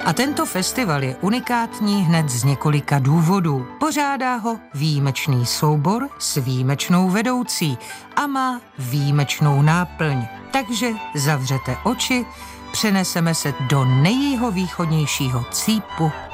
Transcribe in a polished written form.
A tento festival je unikátní hned z několika důvodů. Pořádá ho výjimečný soubor s výjimečnou vedoucí a má výjimečnou náplň. Takže zavřete oči, přeneseme se do nejjihovýchodnějšího cípu